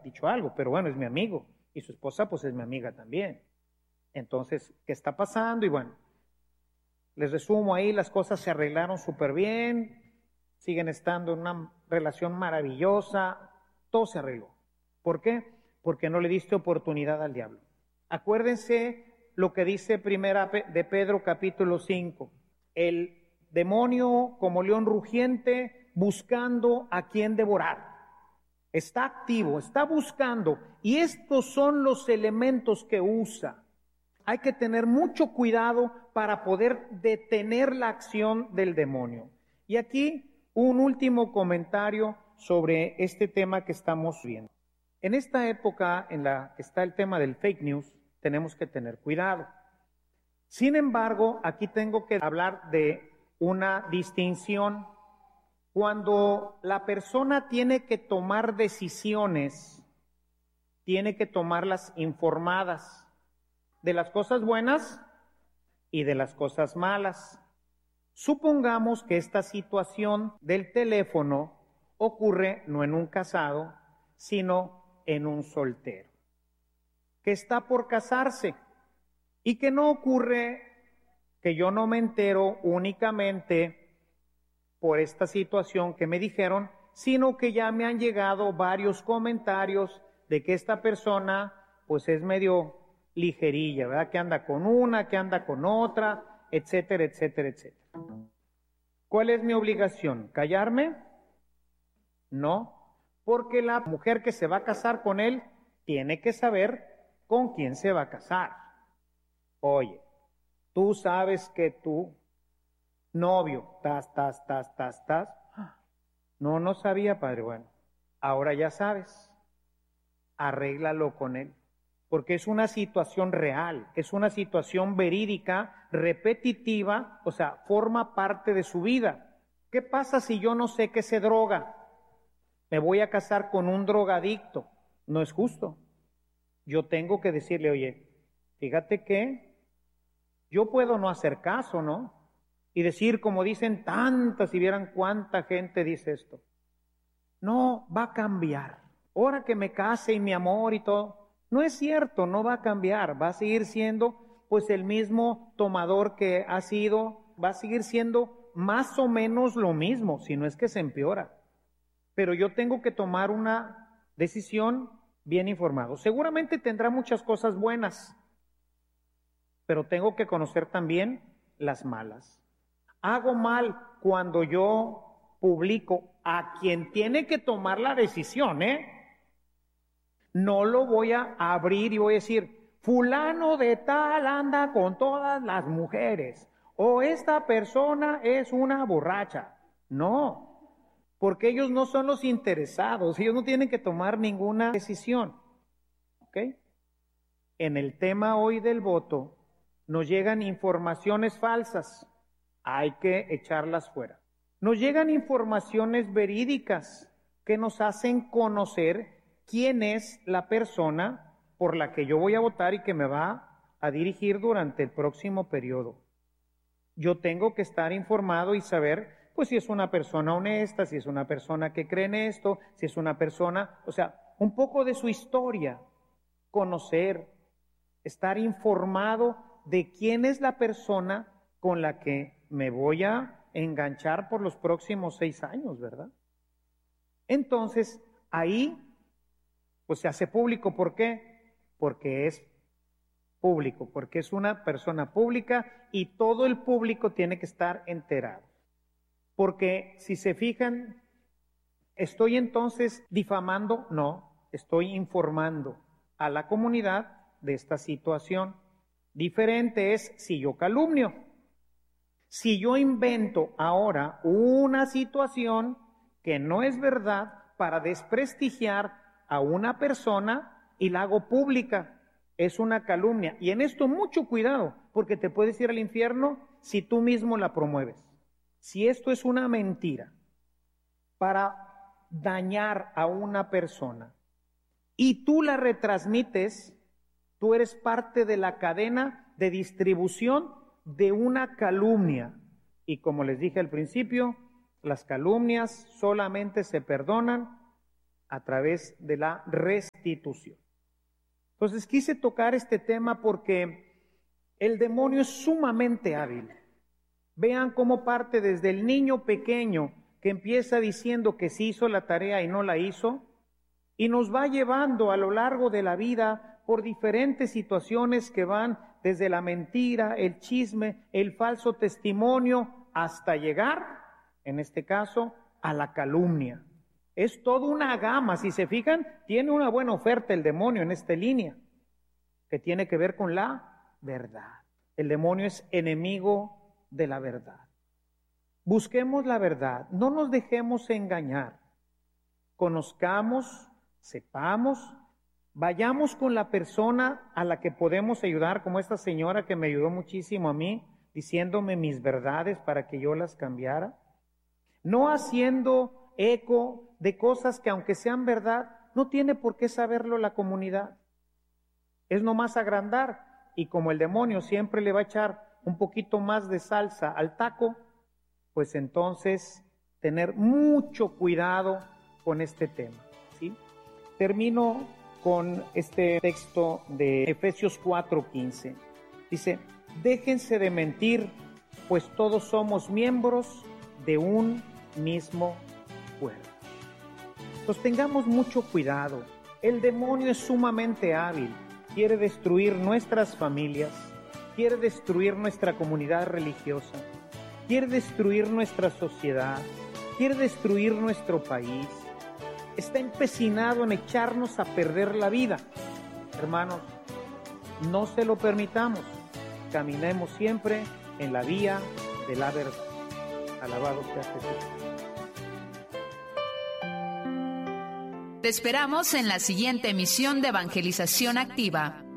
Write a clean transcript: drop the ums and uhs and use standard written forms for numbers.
dicho algo, pero bueno, es mi amigo y su esposa pues es mi amiga también. Entonces, ¿qué está pasando? Y bueno, les resumo ahí, las cosas se arreglaron súper bien, siguen estando en una relación maravillosa, todo se arregló. ¿Por qué? Porque no le diste oportunidad al diablo. Acuérdense lo que dice primera de Pedro capítulo 5, el demonio como león rugiente buscando a quien devorar. Está activo, está buscando, y estos son los elementos que usa. Hay que tener mucho cuidado para poder detener la acción del demonio. Y aquí un último comentario sobre este tema que estamos viendo. En esta época en la que está el tema del fake news, tenemos que tener cuidado. Sin embargo, aquí tengo que hablar de una distinción. Cuando la persona tiene que tomar decisiones, tiene que tomarlas informadas de las cosas buenas y de las cosas malas. Supongamos que esta situación del teléfono ocurre no en un casado, sino en un soltero, que está por casarse y que no ocurre que yo no me entero únicamente por esta situación que me dijeron, sino que ya me han llegado varios comentarios de que esta persona pues es medio ligerilla, ¿verdad? Que anda con una, que anda con otra, etcétera, etcétera, etcétera. ¿Cuál es mi obligación? ¿Callarme? No, porque la mujer que se va a casar con él tiene que saber con quién se va a casar. Oye, tú sabes que tu novio, No, no sabía, padre. Bueno, ahora ya sabes, arréglalo con él, porque es una situación real, es una situación verídica, repetitiva, o sea, forma parte de su vida. ¿Qué pasa si yo no sé que se droga? Me voy a casar con un drogadicto. No es justo. Yo tengo que decirle, oye, fíjate que yo puedo no hacer caso, ¿no? Y decir, como dicen tantas, si vieran cuánta gente dice esto. No, va a cambiar. Ahora que me case y mi amor y todo. No es cierto, no va a cambiar. Va a seguir siendo pues el mismo tomador que ha sido. Va a seguir siendo más o menos lo mismo, si no es que se empeora. Pero yo tengo que tomar una decisión bien informado. Seguramente tendrá muchas cosas buenas, pero tengo que conocer también las malas. Hago mal cuando yo publico a quien tiene que tomar la decisión, No lo voy a abrir y voy a decir, fulano de tal anda con todas las mujeres, o esta persona es una borracha. No, porque ellos no son los interesados, ellos no tienen que tomar ninguna decisión, ¿ok? En el tema hoy del voto, nos llegan informaciones falsas. Hay que echarlas fuera. Nos llegan informaciones verídicas que nos hacen conocer quién es la persona por la que yo voy a votar y que me va a dirigir durante el próximo periodo. Yo tengo que estar informado y saber, pues si es una persona honesta, si es una persona que cree en esto, si es una persona, o sea, un poco de su historia, conocer, estar informado de quién es la persona con la que me voy a enganchar por los próximos 6 años, ¿verdad? Entonces, ahí, pues se hace público. ¿Por qué? Porque es público, porque es una persona pública y todo el público tiene que estar enterado. Porque si se fijan, ¿estoy entonces difamando? No, estoy informando a la comunidad de esta situación. Diferente es si yo calumnio. Si yo invento ahora una situación que no es verdad para desprestigiar a una persona y la hago pública, es una calumnia. Y en esto mucho cuidado, porque te puedes ir al infierno si tú mismo la promueves. Si esto es una mentira para dañar a una persona y tú la retransmites, tú eres parte de la cadena de distribución de una calumnia. Y como les dije al principio, las calumnias solamente se perdonan a través de la restitución. Entonces quise tocar este tema porque el demonio es sumamente hábil. Vean cómo parte desde el niño pequeño que empieza diciendo que sí hizo la tarea y no la hizo, y nos va llevando a lo largo de la vida por diferentes situaciones que van desde la mentira, el chisme, el falso testimonio, hasta llegar, en este caso, a la calumnia. Es toda una gama, si se fijan, tiene una buena oferta el demonio en esta línea, que tiene que ver con la verdad. El demonio es enemigo de la verdad. Busquemos la verdad, no nos dejemos engañar. Conozcamos, sepamos, vayamos con la persona a la que podemos ayudar, como esta señora que me ayudó muchísimo a mí, diciéndome mis verdades para que yo las cambiara. No haciendo eco de cosas que, aunque sean verdad, no tiene por qué saberlo la comunidad. Es nomás agrandar, y como el demonio siempre le va a echar un poquito más de salsa al taco, pues entonces tener mucho cuidado con este tema, ¿sí? Termino con este texto de Efesios 4:15. Dice: déjense de mentir, pues todos somos miembros de un mismo cuerpo. Pues tengamos mucho cuidado. El demonio es sumamente hábil. Quiere destruir nuestras familias, quiere destruir nuestra comunidad religiosa, quiere destruir nuestra sociedad, quiere destruir nuestro país. Está empecinado en echarnos a perder la vida. Hermanos, no se lo permitamos. Caminemos siempre en la vía de la verdad. Alabado sea Jesús. Te esperamos en la siguiente emisión de Evangelización Activa.